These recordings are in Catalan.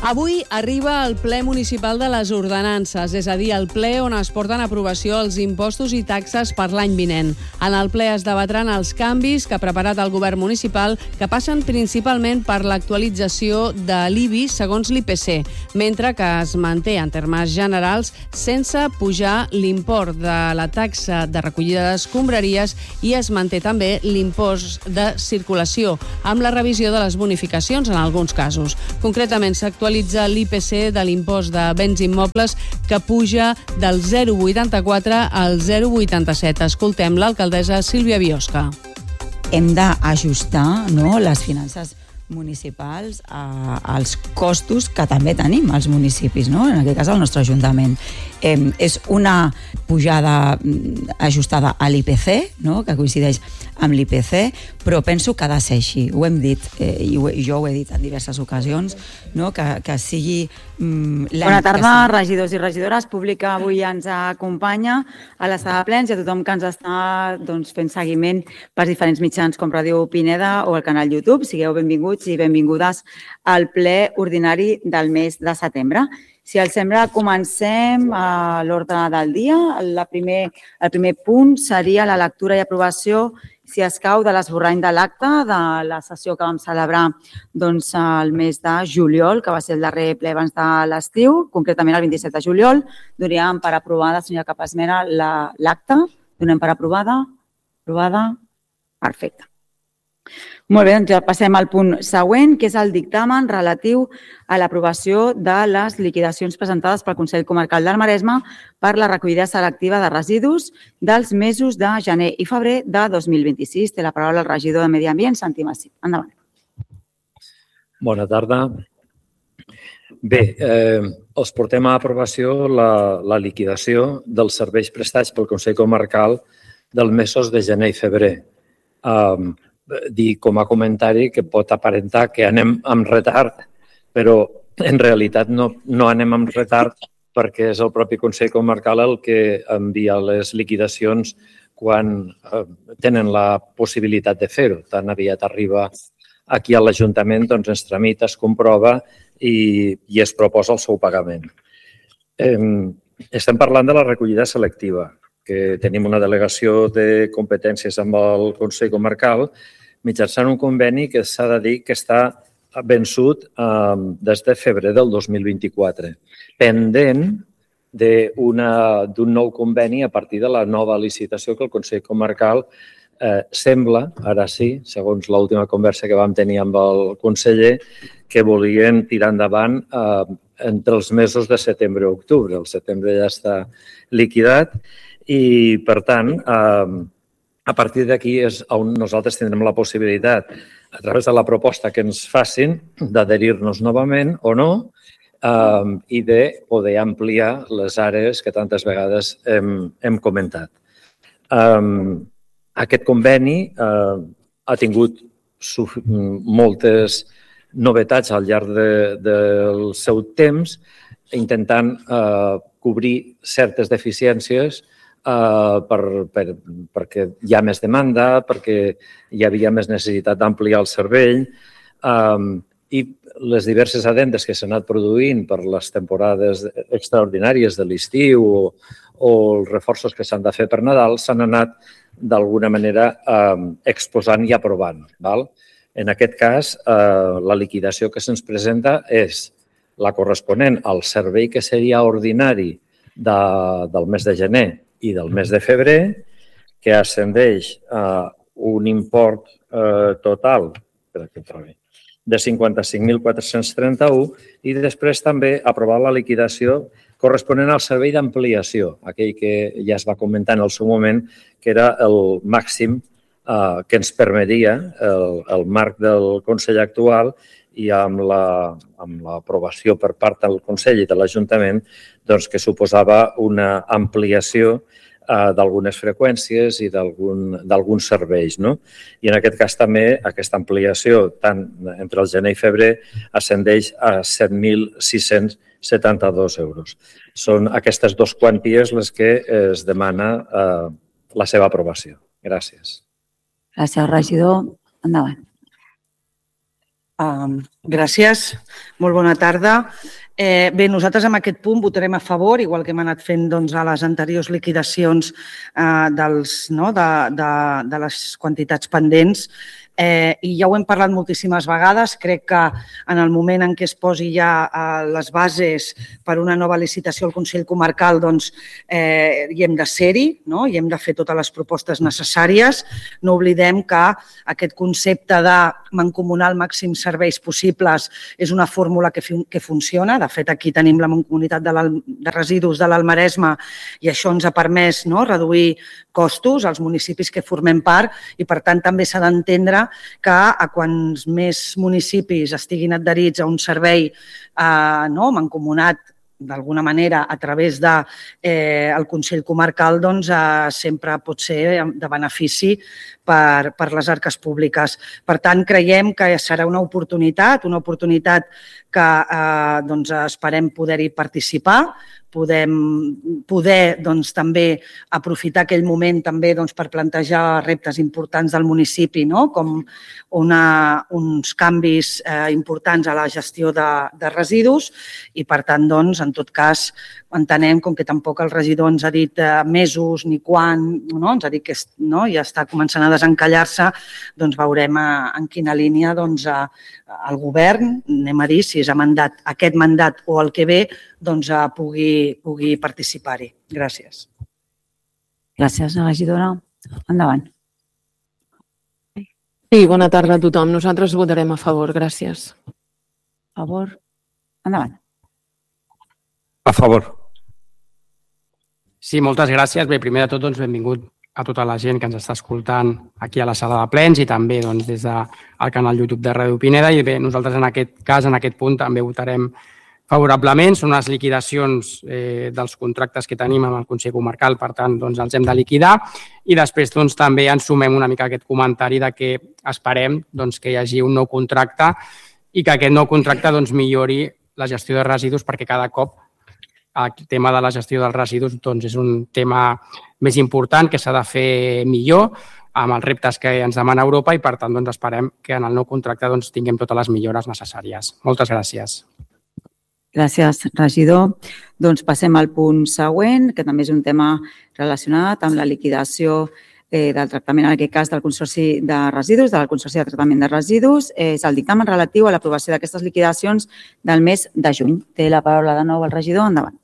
Avui arriba el ple municipal de les ordenances, és a dir, el ple on es porten a aprovació els impostos i taxes per l'any vinent. En el ple es debatran els canvis que ha preparat el govern municipal, que passen principalment per l'actualització de l'IBI segons l'IPC, mentre que es manté en termes generals sense pujar l'import de la taxa de recollida d'escombraries i es manté també l'impost de circulació, amb la revisió de les bonificacions en alguns casos. Concretament, s'actualitza l'IPC de l'impost de béns immobles que puja del 0,84 al 0,87. Escoltem l'alcaldessa Sílvia Biosca. Hem d'ajustar les finances municipals als costos que també tenim els municipis, en aquest cas el nostre Ajuntament. És una pujada ajustada a l'IPC, que coincideix amb l'IPC, però penso que ha de ser així. Ho hem dit, i jo ho he dit en diverses ocasions, que sigui... Bona tarda, regidors i regidores. Pública avui ens acompanya a la sala de plens i a tothom que ens està fent seguiment per diferents mitjans com Ràdio Pineda o el canal YouTube. Sigueu benvinguts i benvingudes al ple ordinari del mes de setembre. Si els sembla, comencem a l'ordre del dia. El primer punt seria la lectura i aprovació, si escau, de l'esborrany de l'acte de la sessió que vam celebrar el mes de juliol, que va ser el darrer ple abans de l'estiu, concretament el 27 de juliol. Donem per aprovada, senyora Capesmena, l'acte. Donem per aprovada. Aprovada. Perfecte. Molt bé, doncs ja passem al punt següent, que és el dictamen relatiu a l'aprovació de les liquidacions presentades pel Consell Comarcal del Maresme per la recollida selectiva de residus dels mesos de gener i febrer de 2026. Té la paraula el regidor de Medi Ambient, Santi Massip. Endavant. Bona tarda. Bé, els portem a aprovació la liquidació dels serveis prestats pel Consell Comarcal dels mesos de gener i febrer. Dir com a comentari que pot aparentar que anem amb retard, però en realitat no anem amb retard perquè és el propi Consell Comarcal el que envia les liquidacions quan tenen la possibilitat de fer-ho. Tan aviat arriba aquí a l'Ajuntament, doncs es tramita, es comprova i es proposa el seu pagament. Estem parlant de la recollida selectiva, que tenim una delegació de competències amb el Consell Comarcal mitjançant un conveni que s'ha de dir que està vençut des de febrer del 2024, pendent d'un nou conveni a partir de la nova licitació que el Consell Comarcal sembla, ara sí, segons l'última conversa que vam tenir amb el conseller, que volien tirar endavant entre els mesos de setembre i octubre. El setembre ja està liquidat i, per tant, a partir d'aquí és on nosaltres tindrem la possibilitat, a través de la proposta que ens facin, d'adherir-nos novament o no i de poder ampliar les àrees que tantes vegades hem comentat. Aquest conveni ha tingut moltes novetats al llarg del seu temps, intentant cobrir certes deficiències perquè hi ha més demanda, perquè hi havia més necessitat d'ampliar el servei i les diverses addendes que s'han anat produint per les temporades extraordinàries de l'estiu o els reforços que s'han de fer per Nadal s'han anat d'alguna manera exposant i aprovant. En aquest cas, la liquidació que se'ns presenta és la corresponent al servei que seria ordinari del mes de gener i del mes de febrer, que ascendeix a un import total de 55.431 i després també aprovar la liquidació corresponent al servei d'ampliació, aquell que ja es va comentar en el seu moment, que era el màxim que ens permetia el marc del Consell actual i amb l'aprovació per part del Consell i de l'Ajuntament que suposava una ampliació d'algunes freqüències i d'alguns serveis. I en aquest cas també aquesta ampliació, tant entre el gener i febrer, ascendeix a 7.672 euros. Són aquestes dues quanties les que es demana la seva aprovació. Gràcies. Gràcies, regidor. Endavant. Gràcies, molt bona tarda. Bé, nosaltres en aquest punt votarem a favor, igual que hem anat fent a les anteriors liquidacions de les quantitats pendents. I ja ho hem parlat moltíssimes vegades. Crec que en el moment en què es posi ja les bases per una nova licitació al Consell Comarcal hi hem de ser-hi i hem de fer totes les propostes necessàries. No oblidem que aquest concepte de mancomunar el màxim serveis possibles és una fórmula que funciona. De fet, aquí tenim la Mancomunitat de Residus de l'Alt Maresme i això ens ha permès reduir costos als municipis que formem part i, per tant, també s'ha d'entendre que a quants més municipis estiguin adherits a un servei mancomunat d'alguna manera a través del Consell Comarcal, sempre pot ser de benefici per les arques públiques. Per tant, creiem que serà una oportunitat que esperem poder-hi participar, poder també aprofitar aquell moment també per plantejar reptes importants del municipi, com uns canvis importants a la gestió de residus i, per tant, en tot cas, entenem, com que tampoc el regidor ens ha dit mesos ni quan, ens ha dit que ja està començant a desencallar-se, veurem en quina línia el govern, anem a dir, si és aquest mandat o el que ve, pugui participar-hi. Gràcies. Gràcies, regidora. Endavant. Sí, bona tarda a tothom. Nosaltres votarem a favor. Gràcies. A favor. Endavant. A favor. Sí, moltes gràcies. Bé, primer de tot, benvingut a tota la gent que ens està escoltant aquí a la sala de plens i també des del canal YouTube de Ràdio Pineda. I bé, nosaltres en aquest cas, en aquest punt, també votarem favorablement. Són unes liquidacions dels contractes que tenim amb el Consell Comarcal, per tant, els hem de liquidar. I després també ens sumem una mica a aquest comentari de que esperem que hi hagi un nou contracte i que aquest nou contracte millori la gestió de residus, perquè cada cop el tema de la gestió dels residus és un tema més important que s'ha de fer millor amb els reptes que ens demana Europa i, per tant, esperem que en el nou contracte tinguem totes les millores necessàries. Moltes gràcies. Gràcies, regidor. Passem al punt següent, que també és un tema relacionat amb la liquidació del tractament, en aquest cas, del Consorci de Residus, del Consorci de Tractament de Residus. És el dictamen relatiu a l'aprovació d'aquestes liquidacions del mes de juny. Té la paraula de nou el regidor. Endavant.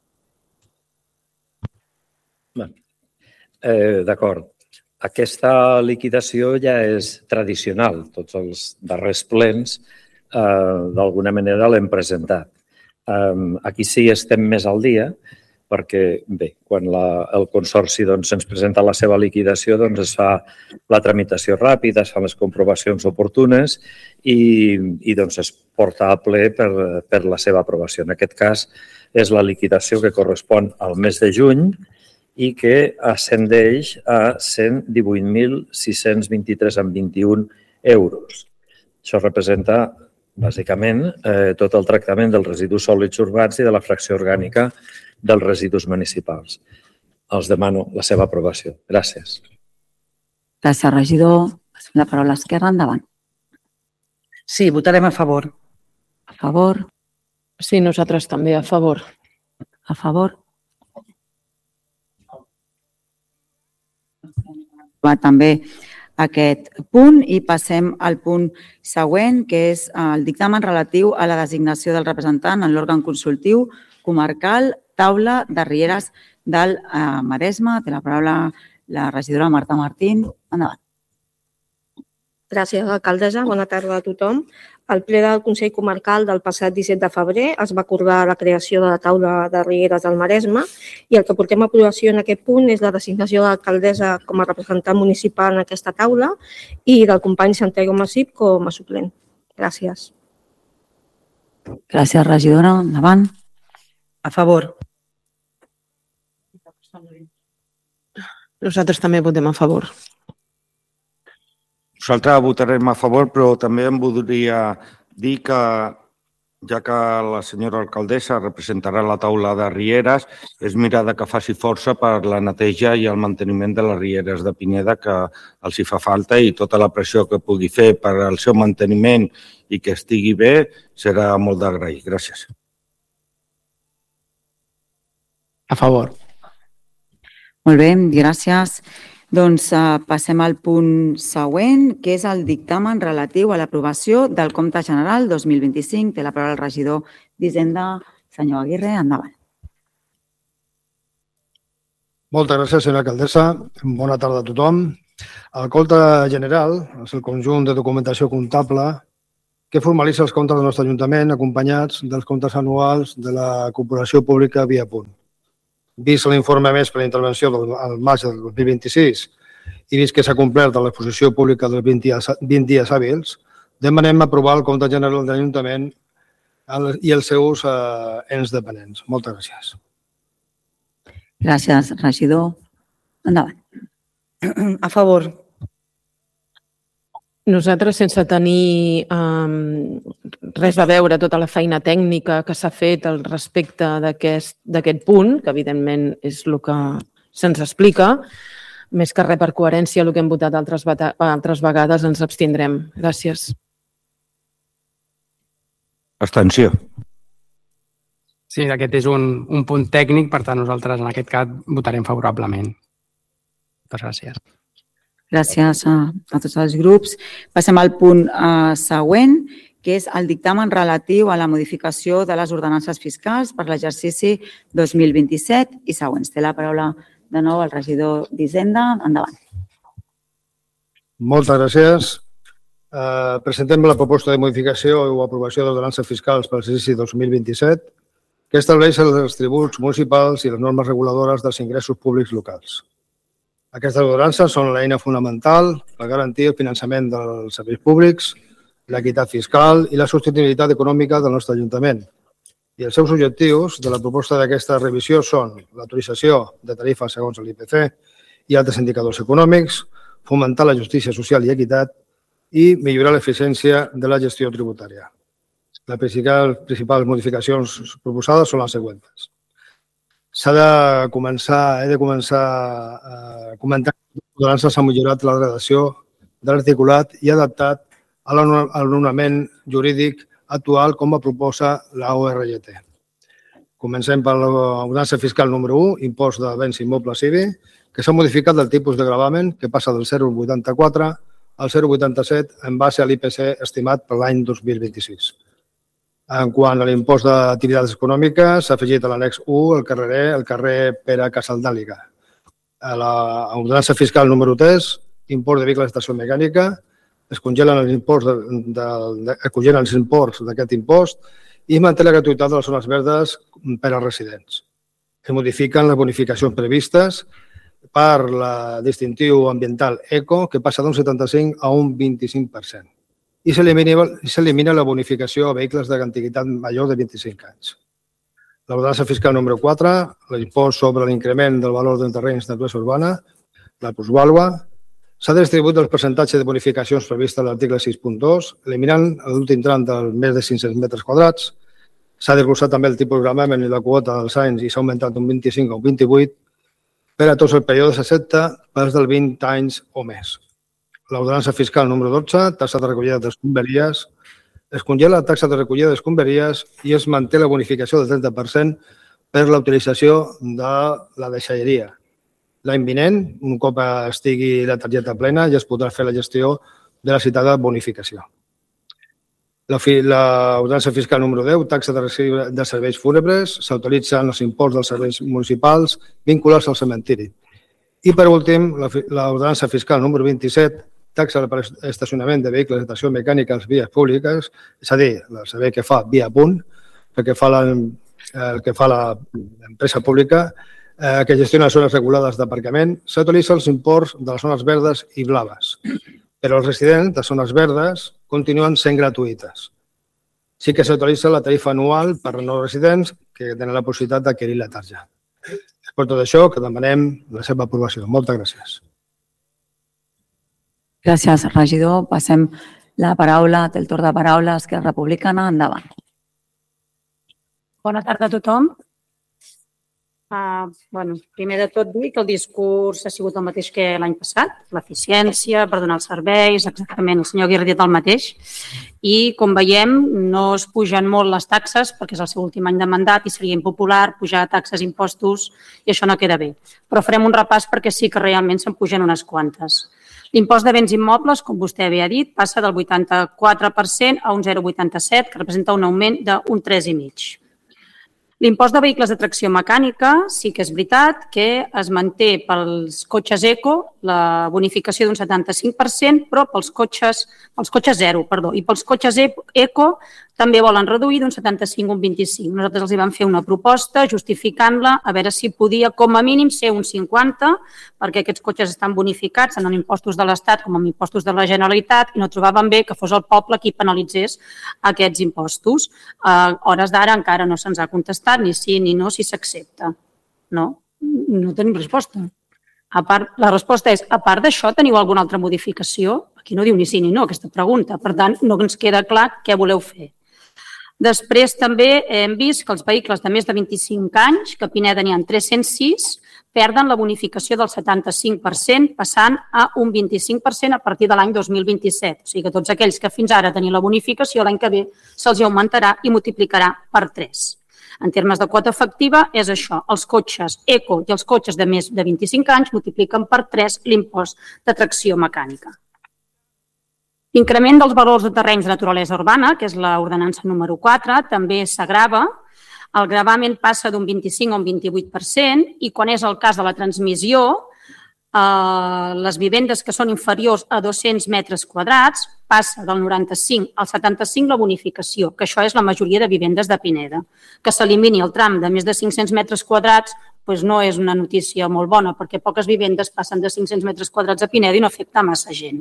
D'acord. Aquesta liquidació ja és tradicional. Tots els darrers plens, d'alguna manera, l'hem presentat. Aquí sí estem més al dia perquè, bé, quan el Consorci ens presenta la seva liquidació, es fa la tramitació ràpida, es fan les comprovacions oportunes i es porta a ple per la seva aprovació. En aquest cas, és la liquidació que correspon al mes de juny i que ascendeix a 118.623,21 euros. Això representa, bàsicament, tot el tractament dels residus sòlids urbans i de la fracció orgànica dels residus municipals. Els demano la seva aprovació. Gràcies. Gràcies, regidor. La paraula a l'esquerra. Endavant. Sí, votarem a favor. A favor. Sí, nosaltres també a favor. A favor. Va també aquest punt i passem al punt següent, que és el dictamen relatiu a la designació del representant en l'òrgan consultiu comarcal Taula de Rieres del Maresme. Té la paraula la regidora Marta Martín. Endavant. Gràcies, alcaldessa. Bona tarda a tothom. Al ple del Consell Comarcal del passat 17 de febrer es va acordar la creació de la Taula de Rieres del Maresme i el que portem a aprovació en aquest punt és la designació de l'alcaldessa com a representant municipal en aquesta taula i del company Santiago Masip com a suplent. Gràcies. Gràcies, regidora. Endavant. A favor. Nosaltres també votem a favor. Nosaltres votarem a favor, però també em voldria dir que ja que la senyora alcaldessa representarà la taula de rieres, és mirar que faci força per la neteja i el manteniment de les rieres de Pineda, que els hi fa falta, i tota la pressió que pugui fer per al seu manteniment i que estigui bé serà molt d'agrair. Gràcies. A favor. Molt bé, gràcies. Doncs passem al punt següent, que és el dictamen relatiu a l'aprovació del Compte General 2025. Té la paraula el regidor d'Hisenda, senyor Aguirre. Endavant. Moltes gràcies, senyora alcaldessa. Bona tarda a tothom. El Compte General és el conjunt de documentació comptable que formalitza els comptes del nostre Ajuntament acompanyats dels comptes anuals de la Corporació Pública Via Punt. Vist l'informe més per la intervenció del maig del 2026 i vist que s'ha complert a l'exposició pública dels 20 dies hàbils, demanem aprovar el Compte General de l'Ajuntament i els seus ens dependents. Moltes gràcies. Gràcies, regidor. Endavant. A favor. Nosaltres, sense tenir res a veure tota la feina tècnica que s'ha fet al respecte d'aquest punt, que evidentment és el que se'ns explica, més que res per coherència el que hem votat altres vegades, ens abstindrem. Gràcies. Abstenció. Sí, aquest és un punt tècnic, per tant, nosaltres en aquest cas votarem favorablement. Moltes gràcies. Gràcies a tots els grups. Passem al punt següent, que és el dictamen relatiu a la modificació de les ordenances fiscals per l'exercici 2027 i següents. Té la paraula de nou el regidor d'Hisenda. Endavant. Moltes gràcies. Presentem la proposta de modificació o aprovació d'ordenances fiscals per l'exercici 2027 que estableix els tributs municipals i les normes reguladores dels ingressos públics locals. Aquestes ordenances són l'eina fonamental per garantir el finançament dels serveis públics, l'equitat fiscal i la sostenibilitat econòmica del nostre Ajuntament. I els seus objectius de la proposta d'aquesta revisió són l'autorització de tarifes segons l'IPC i altres indicadors econòmics, fomentar la justícia social i equitat i millorar l'eficiència de la gestió tributària. Les principals modificacions proposades són les següents. He de començar a comentar que les ordenances han millorat la redacció de l'articulat i adaptat a l'ordenament jurídic actual com a proposa la ORGT. Comencem per l'ordenança fiscal número 1, impost de béns immobles IBI, que s'ha modificat el tipus de gravamen, que passa del 0,84 al 0,87 en base a l'IPC estimat per l'any 2026. En quant a l'impost d'activitats econòmiques, s'ha afegit a l'annex 1 el carrer Pere Casaldàliga. A l'ordenança fiscal número 3, import de vehicles d'estació mecànica, es congelen els imports d'aquest impost i es manté la gratuïtat de les zones verdes per als residents. Es modifiquen les bonificacions previstes per la distintiu ambiental ECO, que passa d'un 75 a un 25%. I s'elimina la bonificació a vehicles d'antiguitat major de 25 anys. L'ordenança fiscal número 4, l'impost sobre l'increment del valor dels terrenys de naturalesa urbana, la plusvàlua, s'ha distribuït el percentatge de bonificacions previst a l'article 6.2, eliminant l'últim tram dels més de 500 metres quadrats. S'ha desglossat també el tipus de gravamen i la quota dels anys i s'ha augmentat d'un 25 a un 28 per a tots els períodes excepte pels del 20 anys o més. L'ordenança fiscal número 12, taxa de recollida d'escombraries, es congela la taxa de recollida d'escombraries i es manté la bonificació del 30% per la utilització de la deixalleria. L'any vinent, un cop estigui la targeta plena, ja es podrà fer la gestió de la citada bonificació. L'ordenança fiscal número 10, taxa de serveis fúnebres, s'autoritzen els imports dels serveis municipals vinculats al cementiri. I, per últim, l'ordenança fiscal número 27, taxa per estacionament de vehicles d'estació mecànica a les vies públiques, és a dir, el servei que fa Via Punt, el que fa l'empresa pública, que gestiona zones regulades d'aparcament, s'autoritzen els imports de les zones verdes i blaves. Però els residents de zones verdes continuen sent gratuïtes. Sí que s'autoritza la tarifa anual per a no residents que tenen la possibilitat d'adquirir la targeta. És per tot això que demanem la seva aprovació. Moltes gràcies. Gràcies, regidor. Passem la paraula, té el torn de paraula a Esquerra Republicana. Endavant. Bona tarda a tothom. Primer de tot dir que el discurs ha sigut el mateix que l'any passat, l'eficiència per donar els serveis, exactament, el senyor Aguirre ha dit el mateix. I, com veiem, no es pugen molt les taxes perquè és el seu últim any de mandat i seria impopular pujar taxes, impostos, i això no queda bé. Però farem un repàs perquè sí que realment se'n pugen unes quantes. L'impost de béns immobles, com vostè bé ha dit, passa del 84% a un 0,87%, que representa un augment d'un 3,5%. L'impost de vehicles de tracció mecànica sí que és veritat que es manté pels cotxes eco la bonificació d'un 75%, però pels cotxes zero, i pels cotxes eco també volen reduir d'un 75 a un 25. Nosaltres els vam fer una proposta justificant-la a veure si podia com a mínim ser un 50, perquè aquests cotxes estan bonificats tant en impostos de l'Estat com en impostos de la Generalitat i no trobaven bé que fos el poble qui penalitzés aquests impostos. A hores d'ara encara no se'ns ha contestat ni sí ni no si s'accepta. No tenim resposta. La resposta és, a part d'això, teniu alguna altra modificació? Aquí no diu ni sí ni no aquesta pregunta. Per tant, no ens queda clar què voleu fer. Després també hem vist que els vehicles de més de 25 anys, que a Pineda n'hi ha 306, perden la bonificació del 75%, passant a un 25% a partir de l'any 2027. O sigui que tots aquells que fins ara tenien la bonificació, l'any que ve se'ls augmentarà i multiplicarà per 3. En termes de quota efectiva és això, els cotxes eco i els cotxes de més de 25 anys multipliquen per 3 l'impost de tracció mecànica. L'increment dels valors de terrenys de naturalesa urbana, que és l'ordenança número 4, també s'agrava. El gravamen passa d'un 25 a un 28% i quan és el cas de la transmissió, les vivendes que són inferiors a 200 metres quadrats passa del 95 al 75 la bonificació, que això és la majoria de vivendes de Pineda. Que s'elimini el tram de més de 500 metres quadrats no és una notícia molt bona perquè poques vivendes passen de 500 metres quadrats a Pineda i no afecta massa gent.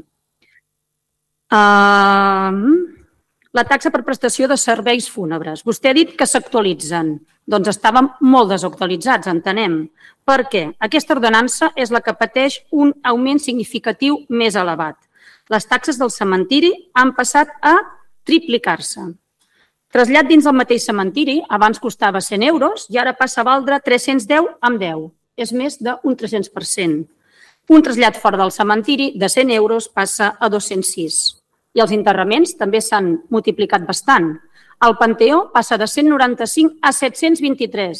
La taxa per prestació de serveis fúnebres. Vostè ha dit que s'actualitzen. Doncs estaven molt desactualitzats, entenem. Per què? Aquesta ordenança és la que pateix un augment significatiu més elevat. Les taxes del cementiri han passat a triplicar-se. Trasllat dins del mateix cementiri, abans costava 100 euros i ara passa a valdre 310 amb 10. És més d'un 300%. Un trasllat fora del cementiri de 100 euros passa a 206. I els enterraments també s'han multiplicat bastant. El Panteó passa de 195 a 723,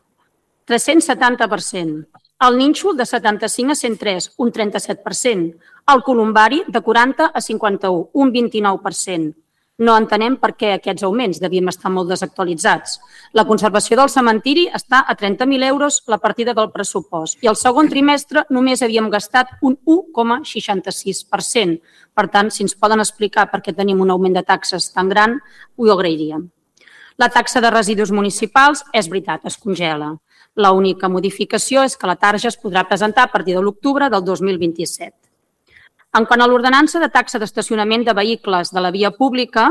370%. El Nínxol de 75 a 103, un 37%. El Columbari de 40 a 51, un 29%. No entenem per què aquests augments devien estar molt desactualitzats. La conservació del cementiri està a 30.000 euros la partida del pressupost i el segon trimestre només havíem gastat un 1,66%. Per tant, si ens poden explicar per què tenim un augment de taxes tan gran, ho agrairíem. La taxa de residus municipals, és veritat, es congela. L'única modificació és que la tarja es podrà presentar a partir de l'octubre del 2027. En quant a l'ordenança de taxa d'estacionament de vehicles de la via pública,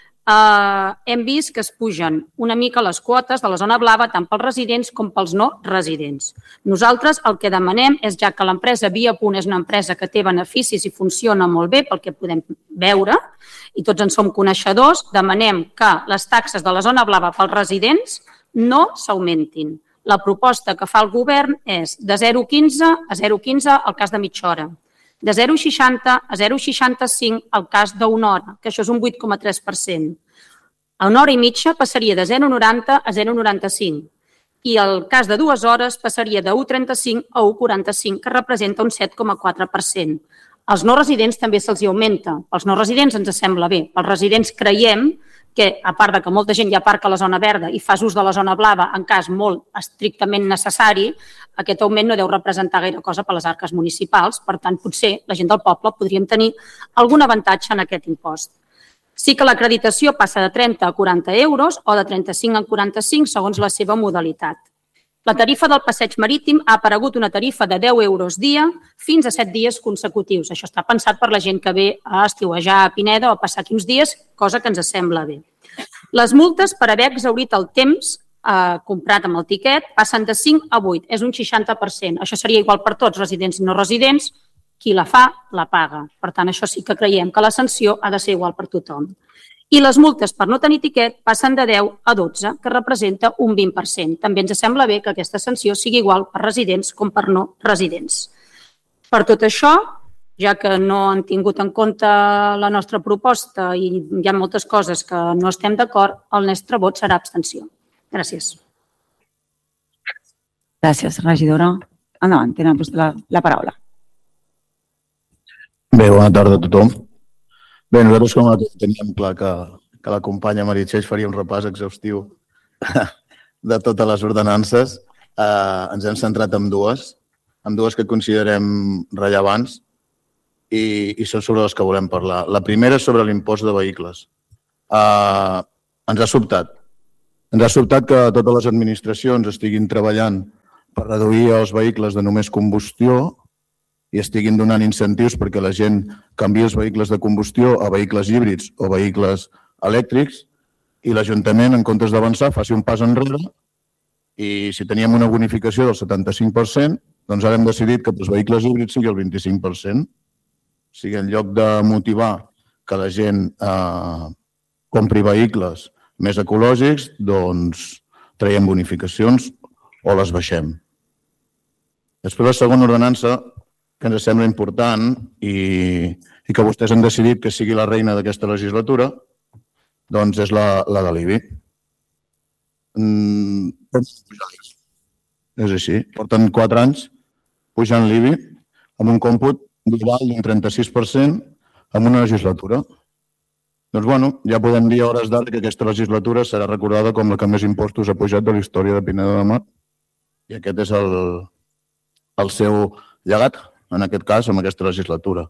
hem vist que es pugen una mica les quotes de la zona blava tant pels residents com pels no residents. Nosaltres el que demanem és, ja que l'empresa Via Punt és una empresa que té beneficis i funciona molt bé pel que podem veure i tots en som coneixedors, demanem que les taxes de la zona blava pels residents no s'augmentin. La proposta que fa el govern és de 0,15 a 0,15 al cas de mitja hora, de 0,60 a 0,65 al cas d'una hora, que això és un 8,3%. A una hora i mitja passaria de 0,90 a 0,95 i el cas de 2 hores passaria de 1,35 a 1,45, que representa un 7,4%. Als no residents també se'ls augmenta. Els no residents ens sembla bé. Els residents creiem que, a part que molta gent ja aparca a la zona verda i fa ús de la zona blava en cas molt estrictament necessari, aquest augment no deu representar gaire cosa per les arques municipals. Per tant, potser la gent del poble podríem tenir algun avantatge en aquest impost. Sí que l'acreditació passa de 30 a 40 euros o de 35 a 45 segons la seva modalitat. La tarifa del passeig marítim ha aparegut una tarifa de 10 euros dia fins a 7 dies consecutius. Això està pensat per la gent que ve a estiuejar a Pineda o a passar aquí uns dies, cosa que ens sembla bé. Les multes per haver exhaurit el temps comprat amb el tiquet passen de 5 a 8, és un 60%. Això seria igual per tots, residents i no residents. Qui la fa, la paga. Per tant, això sí que creiem que la sanció ha de ser igual per tothom. I les multes per no tenir tiquet passen de 10 a 12, que representa un 20%. També ens sembla bé que aquesta sanció sigui igual per residents com per no residents. Per tot això, ja que no han tingut en compte la nostra proposta i hi ha moltes coses que no estem d'acord, el nostre vot serà abstenció. Gràcies. Gràcies, regidora. Endavant, tenen vostè la paraula. Bé, bona tarda a tothom. Bé, nosaltres com teníem clar que la companya Meritxell faria un repàs exhaustiu de totes les ordenances, ens hem centrat en dues que considerem rellevants i són sobre les que volem parlar. La primera és sobre l'impost de vehicles. Ens ha sobtat. Ens ha sobtat que totes les administracions estiguin treballant per reduir els vehicles de només combustió i estiguin donant incentius perquè la gent canviï els vehicles de combustió a vehicles híbrids o vehicles elèctrics i l'Ajuntament, en comptes d'avançar, faci un pas enrere i si teníem una bonificació del 75%, doncs ara hem decidit que els vehicles híbrids sigui el 25%. O sigui, en lloc de motivar que la gent compri vehicles més ecològics, doncs traiem bonificacions o les baixem. Després, la segona ordenança que ens sembla important i que vostès han decidit que sigui la reina d'aquesta legislatura, doncs és la de l'IBI. És així, porten 4 anys pujant l'IBI amb un còmput global d'un 36% en una legislatura. Doncs, bueno, ja podem dir a hores d'ara que aquesta legislatura serà recordada com la que més impostos ha pujat de la història de Pineda de Mar i aquest és el seu llegat, en aquest cas, amb aquesta legislatura.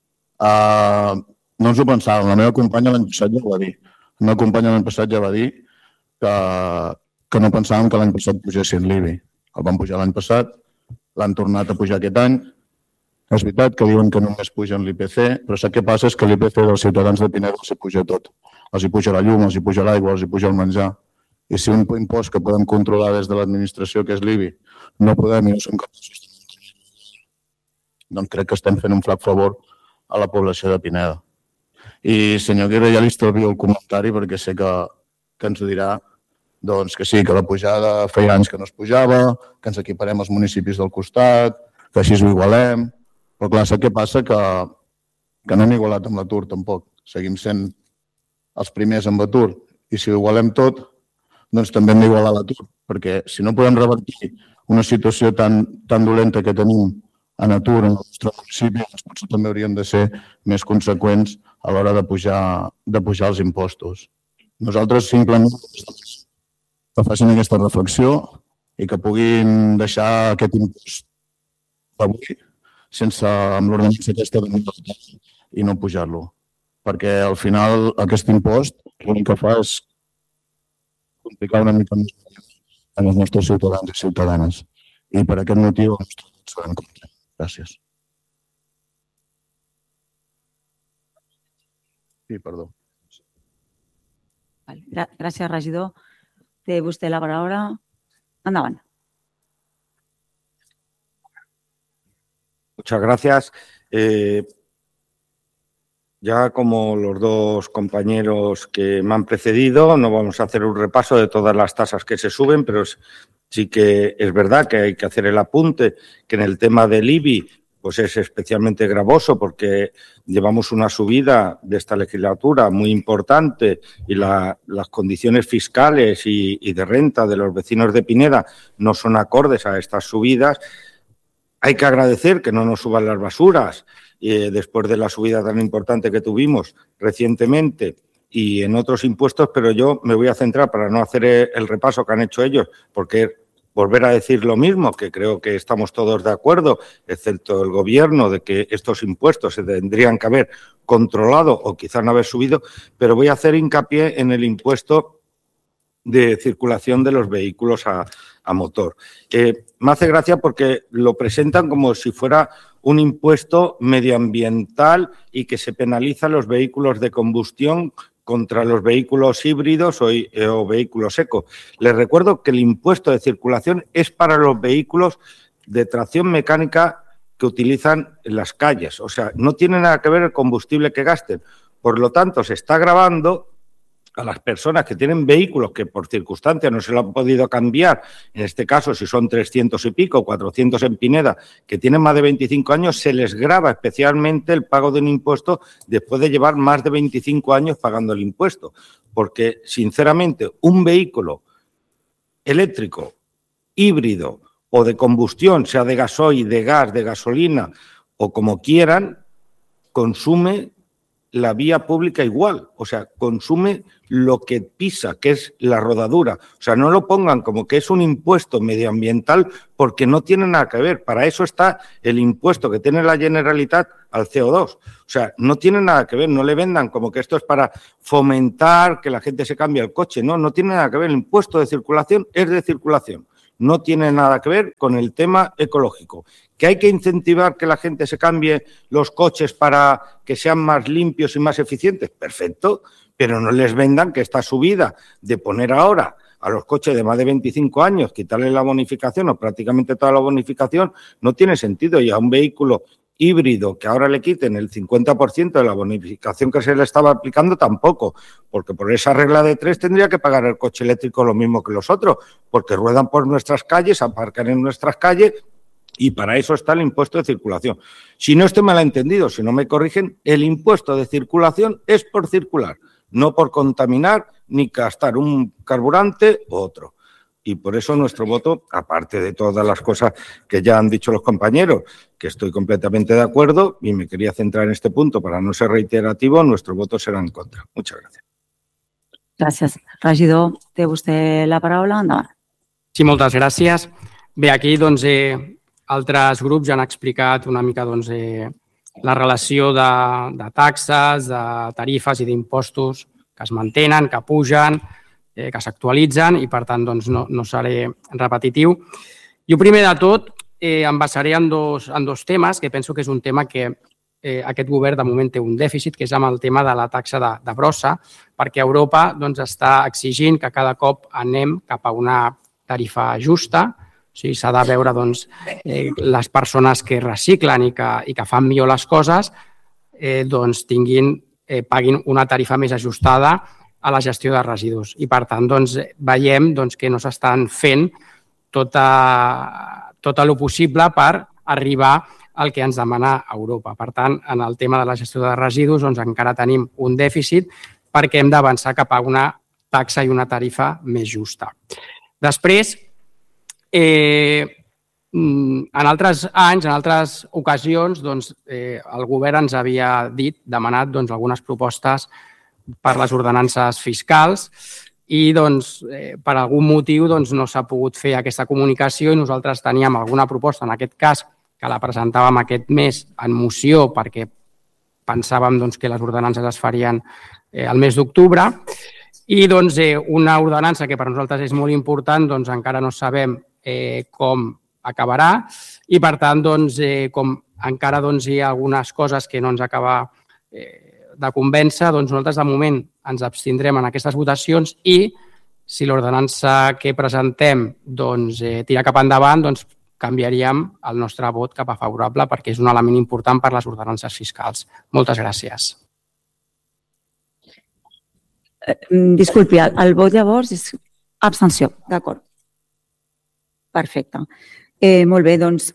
No ens ho pensàvem. La meva companya l'any passat ja ho va dir. La meva companya l'any passat ja va dir que no pensàvem que l'any passat pugessin l'IBI. El van pujar l'any passat, l'han tornat a pujar aquest any. És veritat que diuen que només pugen l'IPC, però sap què passa? És que l'IPC dels ciutadans de Pineda els hi puja tot. Els hi puja la llum, els hi puja l'aigua, els hi puja el menjar. I si un impost que podem controlar des de l'administració, que és l'IBI, no podem i no som capaços de doncs crec que estem fent un flac favor a la població de Pineda. I, senyor Aguirre, ja li estalvio el comentari perquè sé que ens ho dirà doncs que sí, que la pujada feia anys que no es pujava, que ens equiparem als municipis del costat, que així ho igualem. Però clar, sap què passa? Que no hem igualat amb l'atur tampoc. Seguim sent els primers amb atur. I si ho igualem tot, doncs també hem d'igualar l'atur. Perquè si no podem revertir una situació tan dolenta que tenim en atur en el nostre municipi, potser també hauríem de ser més conseqüents a l'hora de pujar els impostos. Nosaltres simplement que facin aquesta reflexió i que puguin deixar aquest impost avui amb l'ordenança aquesta de i no pujar-lo. Perquè al final aquest impost l'únic que fa és complicar una mica més als nostres ciutadans i ciutadanes. I per aquest motiu el nostre vot serà en contra. Gràcies. Sí, perdó. Gràcies, regidor. Té vostè la paraula. Endavant. Muchas gracias. Ya como los dos compañeros que me han precedido, no vamos a hacer un repaso de todas las tasas que se suben, pero sí que es verdad que hay que hacer el apunte que en el tema del IBI pues es especialmente gravoso porque llevamos una subida de esta legislatura muy importante y las condiciones fiscales y de renta de los vecinos de Pineda no son acordes a estas subidas. Hay que agradecer que no nos suban las basuras después de la subida tan importante que tuvimos recientemente y en otros impuestos, pero yo me voy a centrar para no hacer el repaso que han hecho ellos, porque volver a decir lo mismo, que creo que estamos todos de acuerdo, excepto el Gobierno, de que estos impuestos se tendrían que haber controlado o quizás no haber subido, pero voy a hacer hincapié en el impuesto de circulación de los vehículos a motor. Me hace gracia porque lo presentan como si fuera un impuesto medioambiental y que se penaliza a los vehículos de combustión contra los vehículos híbridos o vehículos eco. Les recuerdo que el impuesto de circulación es para los vehículos de tracción mecánica que utilizan en las calles. O sea, no tiene nada que ver el combustible que gasten. Por lo tanto, se está gravando a las personas que tienen vehículos que por circunstancias no se lo han podido cambiar, en este caso si son 300 y pico, 400 en Pineda, que tienen más de 25 años, se les grava especialmente el pago de un impuesto después de llevar más de 25 años pagando el impuesto. Porque, sinceramente, un vehículo eléctrico, híbrido o de combustión, sea de gasoil, de gas, de gasolina o como quieran, consume la vía pública igual, o sea, consume lo que pisa, que es la rodadura. O sea, no lo pongan como que es un impuesto medioambiental porque no tiene nada que ver. Para eso está el impuesto que tiene la Generalitat al CO2. O sea, no tiene nada que ver, no le vendan como que esto es para fomentar que la gente se cambie el coche. No, no tiene nada que ver. El impuesto de circulación es de circulación. No tiene nada que ver con el tema ecológico. ¿Que hay que incentivar que la gente se cambie los coches para que sean más limpios y más eficientes? Perfecto, pero no les vendan que esta subida de poner ahora a los coches de más de 25 años, quitarle la bonificación o prácticamente toda la bonificación, no tiene sentido. Y a un vehículo híbrido que ahora le quiten el 50% de la bonificación que se le estaba aplicando tampoco, porque por esa regla de 3 tendría que pagar el coche eléctrico lo mismo que los otros, porque ruedan por nuestras calles, aparcan en nuestras calles y para eso está el impuesto de circulación. Si no estoy mal entendido, si no me corrigen, el impuesto de circulación es por circular, no por contaminar ni gastar un carburante u otro. Y por eso nuestro voto, aparte de todas las cosas que ya han dicho los compañeros, que estoy completamente de acuerdo y me quería centrar en este punto para no ser reiterativo, nuestro voto serà en contra. Muchas gracias. Gràcies. Regidor, té vostè la paraula? Endavant. Sí, moltes gràcies. Bé, aquí doncs, altres grups ja han explicat una mica doncs, la relació de taxes, de tarifes i d'impostos que es mantenen, que pugen, que s'actualitzen i, per tant, doncs, no seré repetitiu. Jo, primer de tot, em basaré en dos temes, que penso que és un tema que aquest govern de moment té un dèficit, que és amb el tema de la taxa de brossa, perquè Europa doncs, està exigint que cada cop anem cap a una tarifa justa. O sigui, s'ha de veure doncs, les persones que reciclen i que fan millor les coses doncs, paguin una tarifa més ajustada a la gestió de residus. I, per tant, doncs, veiem doncs, que no s'estan fent tot el possible per arribar al que ens demana Europa. Per tant, en el tema de la gestió de residus doncs, encara tenim un dèficit perquè hem d'avançar cap a una taxa i una tarifa més justa. Després, en altres anys, en altres ocasions, doncs, el govern ens havia demanat doncs, algunes propostes per les ordenances fiscals i doncs, per algun motiu doncs, no s'ha pogut fer aquesta comunicació i nosaltres teníem alguna proposta, en aquest cas, que la presentàvem aquest mes en moció perquè pensàvem doncs, que les ordenances es farien el mes d'octubre i doncs, una ordenança que per nosaltres és molt important, doncs, encara no sabem com acabarà i, per tant, doncs, com encara doncs, hi ha algunes coses que no ens acaba de convèncer, doncs nosaltres de moment ens abstindrem en aquestes votacions i si l'ordenança que presentem doncs, tira cap endavant, doncs canviaríem el nostre vot cap a favorable perquè és un element important per les ordenances fiscals. Moltes gràcies. Disculpi, el vot llavors és abstenció, d'acord. Perfecte. Molt bé, doncs...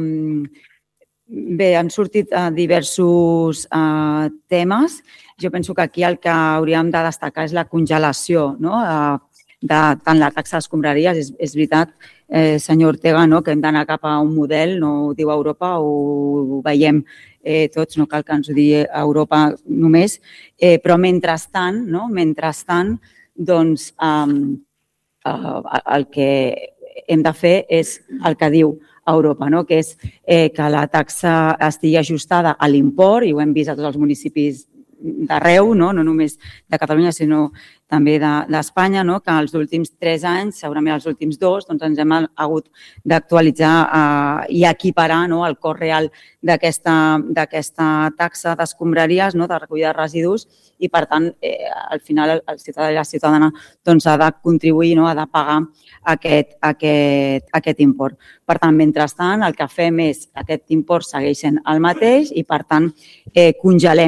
Bé, han sortit diversos temes. Jo penso que aquí el que hauríem de destacar és la congelació de tant la taxa d'escombraries. És veritat, senyor Ortega, que hem d'anar cap a un model, no ho diu Europa, ho veiem tots, no cal que ens ho digui Europa només, però mentrestant, doncs el que hem de fer és el que diu Europa, que és que la taxa estigui ajustada a l'import, i ho hem vist a tots els municipis d'arreu, no només de Catalunya, sinó també d'Espanya, que els últims 3 anys, segurament els últims 2, ens hem hagut d'actualitzar i equiparar el cost real d'aquesta taxa d'escombraries, de recollida de residus, i per tant, al final, el ciutadà i la ciutadana ha de contribuir, ha de pagar aquest import. Per tant, mentrestant, el que fem és aquest import segueix sent el mateix i, per tant, congelem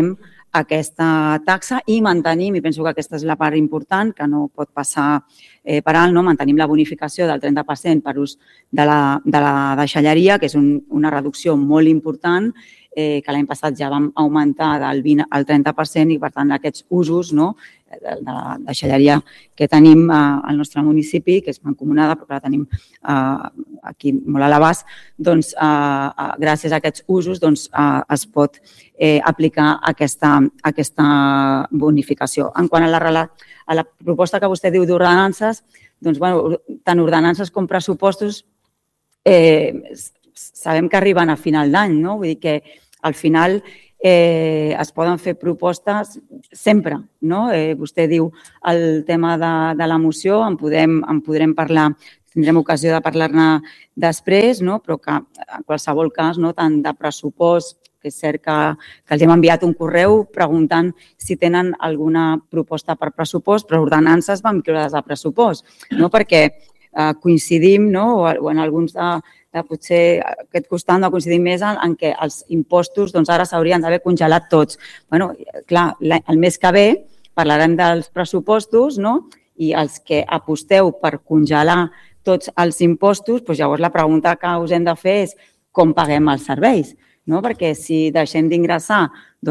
aquesta taxa i mantenim, i penso que aquesta és la part important, que no pot passar per alt, no? Mantenim la bonificació del 30% per ús de la deixalleria, que és una reducció molt important, que l'any passat ja vam augmentar del 20 al 30% i, per tant, aquests usos de la deixalleria que tenim al nostre municipi, que és mancomunada, però que la tenim aquí molt a l'abast, doncs, gràcies a aquests usos es pot aplicar aquesta bonificació. En quant a la proposta que vostè diu d'ordenances, doncs, tant ordenances com pressupostos sabem que arriben a final d'any, no? Vull dir que al final es poden fer propostes sempre, no? Vostè diu el tema de la moció, en podrem parlar, tindrem ocasió de parlar-ne després, no? Però que en qualsevol cas, tant de pressupost, que és cert que els hem enviat un correu preguntant si tenen alguna proposta per pressupost, però ordenances van incloses a pressupost, perquè coincidim, o en alguns potser aquest costat no coincidim més en què els impostos ara s'haurien d'haver congelat tots. Clar, el mes que ve parlarem dels pressupostos i els que aposteu per congelar tots els impostos, llavors la pregunta que us hem de fer és com paguem els serveis, perquè si deixem d'ingressar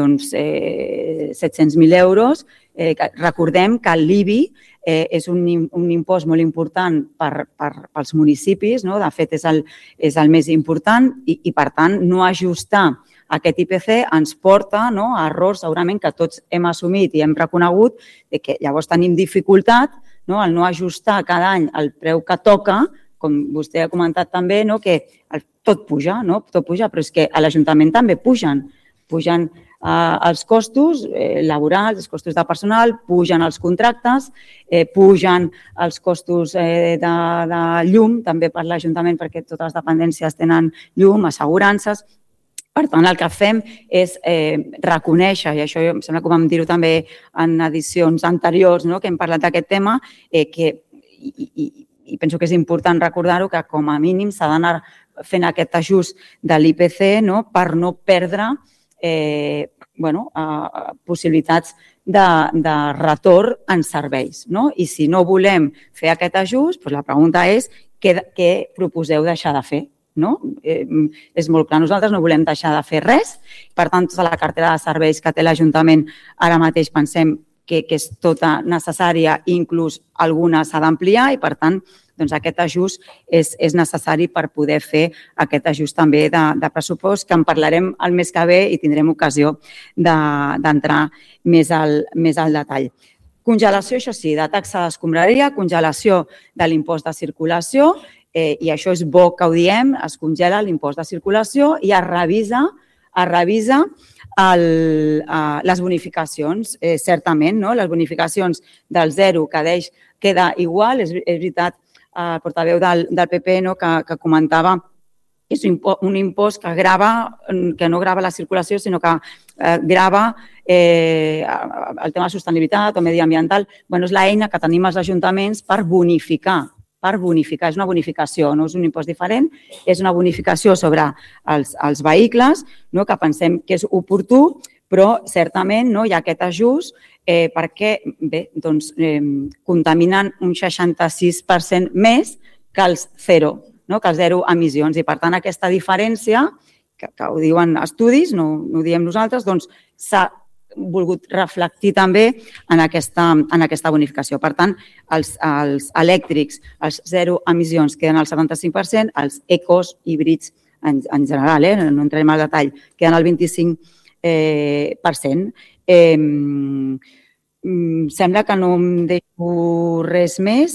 700.000 euros, recordem que l'IBI és un impost molt important pels municipis, de fet és el més important i per tant no ajustar aquest IPC ens porta a errors segurament que tots hem assumit i hem reconegut que llavors tenim dificultat al no ajustar cada any el preu que toca, com vostè ha comentat també, que tot puja, però és que a l'Ajuntament també pugen els costos laborals, els costos de personal, pugen els contractes, pugen els costos de llum, també per l'Ajuntament, perquè totes les dependències tenen llum, assegurances. Per tant, el que fem és reconèixer, i això em sembla que vam dir-ho també en edicions anteriors, que hem parlat d'aquest tema, i penso que és important recordar-ho, que com a mínim s'ha d'anar fent aquest ajust de l'IPC per no perdre possibilitats de retorn en serveis. I si no volem fer aquest ajust, la pregunta és què proposeu deixar de fer? És molt clar, nosaltres no volem deixar de fer res, per tant, tota la cartera de serveis que té l'Ajuntament ara mateix pensem que és tota necessària, inclús alguna s'ha d'ampliar i, per tant, aquest ajust és necessari per poder fer aquest ajust també de pressupost, que en parlarem el mes que ve i tindrem ocasió d'entrar més al detall. Congelació, això sí, de taxa d'escombraria, congelació de l'impost de circulació, i això és bo que ho diem, es congela l'impost de circulació i es revisa les bonificacions, certament, les bonificacions del 0 queda igual, és veritat, el portaveu del PP que comentava que és un impost que no grava la circulació, sinó que grava el tema de sostenibilitat o mediambiental. És l'eina que tenim els ajuntaments per bonificar, és una bonificació, no és un impost diferent, és una bonificació sobre els vehicles, que pensem que és oportú, però certament hi ha aquest ajust perquè contaminen un 66% més que els zero emissions. I, per tant, aquesta diferència, que ho diuen estudis, no ho diem nosaltres, s'ha volgut reflectir també en aquesta bonificació. Per tant, els elèctrics, els zero emissions queden al 75%, els ecos híbrids en general, no entrem al detall, queden al 25%. Sembla que no em deixo res més.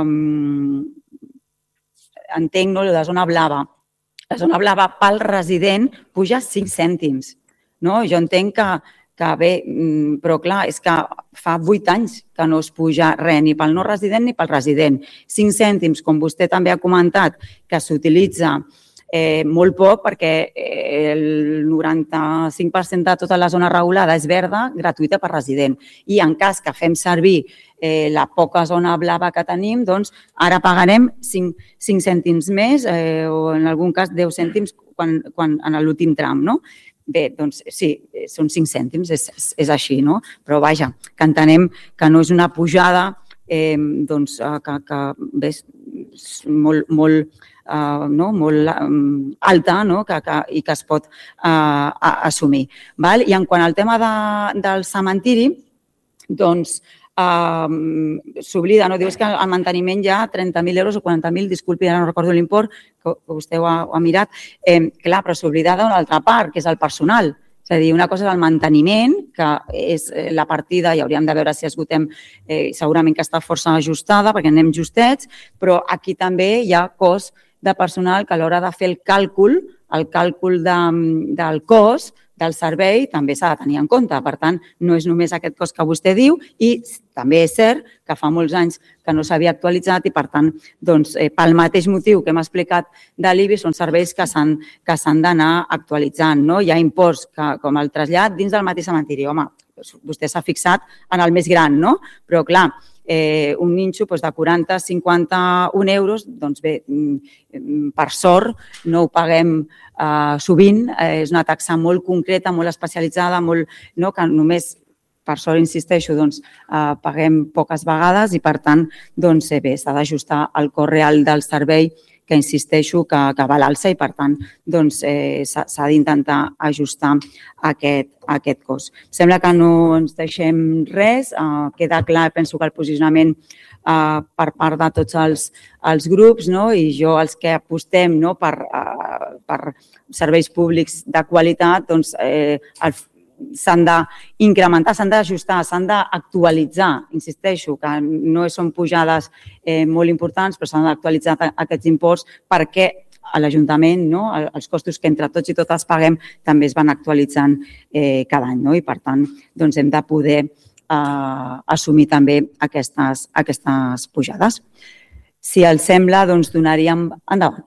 Entenc la zona blava. La zona blava pel resident puja 5 cèntims. Jo entenc que bé, però clar, és que fa 8 anys que no es puja res, ni pel no resident ni pel resident. 5 cèntims, com vostè també ha comentat, que s'utilitza molt poc perquè el 95% de tota la zona regulada és verda, gratuïta per resident. I en cas que fem servir la poca zona blava que tenim, doncs ara pagarem 5 cèntims més o en algun cas 10 cèntims en l'últim tram. bé, doncs sí, són 5 cèntims, és així, no? Però vaja, que entenem que no és una pujada doncs, que bé, és molt alta, no? I que es pot assumir. I en quant al tema del cementiri, doncs s'oblida, no? Diu que el manteniment hi ha 30.000 euros o 40.000, disculpi, ara no recordo l'import, que vostè ho ha mirat. Clar, però s'oblida d'una altra part, que és el personal. És a dir, una cosa és el manteniment, que és la partida, i hauríem de veure si esgotem, segurament que està força ajustada, perquè anem justets, però aquí també hi ha cost de personal que a l'hora de fer el càlcul del cost del servei també s'ha de tenir en compte. Per tant, no és només aquest cost que vostè diu i també és cert que fa molts anys que no s'havia actualitzat i, per tant, pel mateix motiu que hem explicat de l'IBI, són serveis que s'han d'anar actualitzant. Hi ha imports com el trasllat dins del mateix cementiri. Home, vostè s'ha fixat en el més gran, no? Però, clar, un ninxo de 40, 51 euros, doncs bé, per sort no ho paguem sovint, és una taxa molt concreta, molt especialitzada, que només, per sort, insisteixo, paguem poques vegades i, per tant, bé, s'ha d'ajustar el cost real del servei, que insisteixo que va a l'alça i, per tant, s'ha d'intentar ajustar aquest cost. Sembla que no ens deixem res. Queda clar, penso que el posicionament per part de tots els grups i jo els que apostem per serveis públics de qualitat, s'han d'incrementar, s'han d'ajustar, s'han d'actualitzar. Insisteixo que no són pujades molt importants, però s'han d'actualitzar aquests imports perquè a l'Ajuntament els costos que entre tots i totes paguem també es van actualitzant cada any i, per tant, hem de poder assumir també aquestes pujades. Si els sembla, donaríem endavant.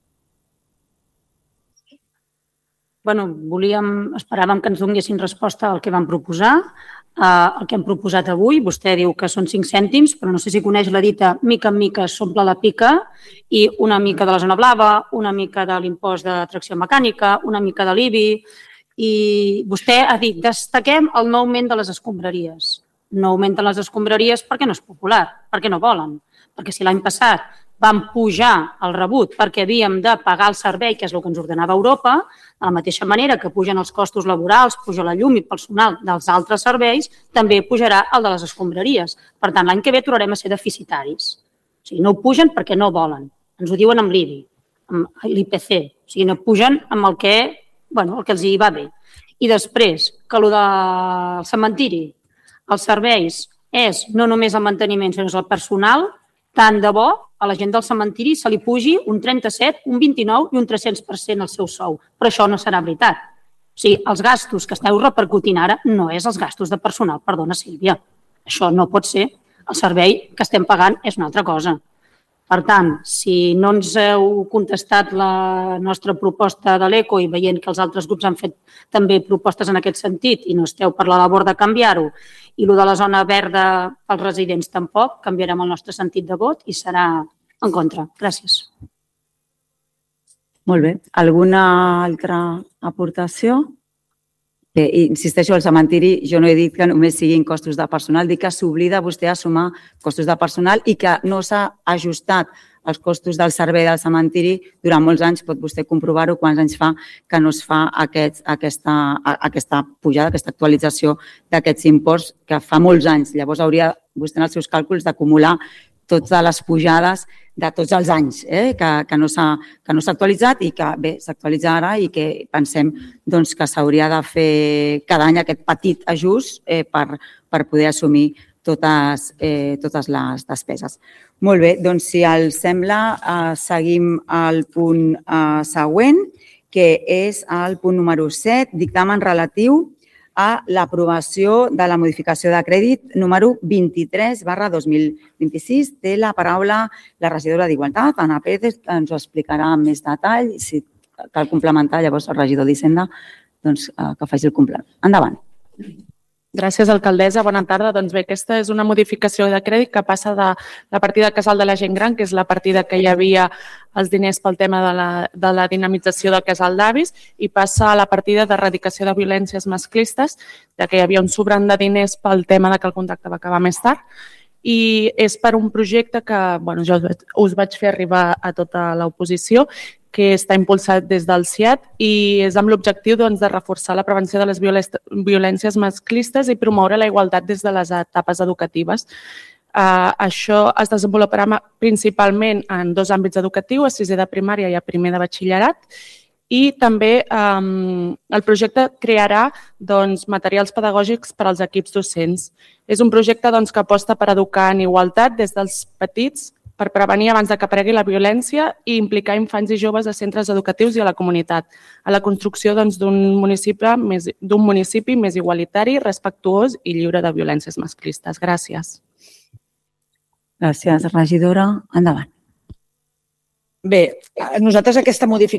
Esperàvem que ens donessin resposta al que vam proposar, el que hem proposat avui. Vostè diu que són 5 cèntims, però no sé si coneix la dita mica en mica s'omple la pica i una mica de la zona blava, una mica de l'impost de tracció mecànica, una mica de l'IBI. I vostè ha dit, destaquem el no augment de les escombraries. No augmenten les escombraries perquè no és popular, perquè no volen. Perquè si l'any passat vam pujar el rebut perquè havíem de pagar el servei, que és el que ens ordenava Europa, de la mateixa manera que pugen els costos laborals, puja la llum i personal dels altres serveis, també pujarà el de les escombraries. Per tant, l'any que ve tornarem a ser deficitaris. O sigui, no ho pugen perquè no volen. Ens ho diuen amb l'IBI, amb l'IPC. O sigui, no pugen amb el que els hi va bé. I després, que el del cementiri, els serveis, és no només el manteniment, sinó el personal, tant de bo a la gent del cementiri se li pugi un 37, un 29 i un 300% al seu sou. Però això no serà veritat. O sigui, els gastos que esteu repercutint ara no és els gastos de personal, perdona, Sílvia. Això no pot ser. El servei que estem pagant és una altra cosa. Per tant, si no ens heu contestat la nostra proposta de l'ECO i veient que els altres grups han fet també propostes en aquest sentit i no esteu per la labor de canviar-ho, i el de la zona verda pels residents tampoc, canviarem el nostre sentit de vot i serà en contra. Gràcies. Molt bé. Alguna altra aportació? Insisteixo, al cementiri jo no he dit que només siguin costos de personal, dic que s'oblida vostè a sumar costos de personal i que no s'ha ajustat els costos del servei del cementiri durant molts anys, pot vostè comprovar-ho quants anys fa que no es fa aquesta pujada, aquesta actualització d'aquests imports que fa molts anys. Llavors hauria vostè en els seus càlculs d'acumular totes les pujades de tots els anys que no s'ha actualitzat i que bé, s'actualitza ara i que pensem que s'hauria de fer cada any aquest petit ajust per poder assumir totes les despeses. Molt bé, doncs si els sembla, seguim al punt següent, que és el punt número 7, dictamen relatiu a l'aprovació de la modificació de crèdit número 23/2026. Té la paraula la regidora d'Igualtat, Anna Pérez, que ens ho explicarà amb més detall. Si cal complementar, llavors el regidor d'Hisenda que faci el complement. Endavant. Gràcies, alcaldessa. Bona tarda. Doncs bé, aquesta és una modificació de crèdit que passa de la partida Casal de la Gent Gran, que és la partida que hi havia els diners pel tema de la dinamització del casal d'avis, i passa a la partida d'erradicació de violències masclistes, ja que hi havia un sobrant de diners pel tema de que el contracte va acabar més tard. I és per un projecte que jo us vaig fer arribar a tota l'oposició, que està impulsat des del CIAT i és amb l'objectiu de reforçar la prevenció de les violències masclistes i promoure la igualtat des de les etapes educatives. Això es desenvoluparà principalment en 2 àmbits educatius, a 6è de primària i a 1è de batxillerat, i també el projecte crearà materials pedagògics per als equips docents. És un projecte que aposta per educar en igualtat des dels petits, per prevenir abans que aparegui la violència i implicar infants i joves a centres educatius i a la comunitat, a la construcció d'un municipi més igualitari, respectuós i lliure de violències masclistes. Gràcies. Gràcies, regidora. Endavant. Bé, nosaltres aquesta modificació